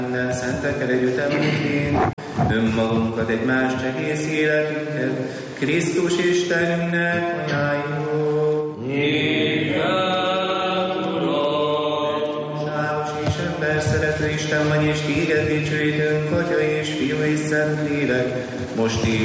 minden szentekkel együtt említén, önmagunkat, egymást, egész életünket, Krisztus Istenünknek ajánljuk. Sáros és ember szerető Isten vagy, és téged dicsőítünk, Atya és Fiú és Szent Lélek, most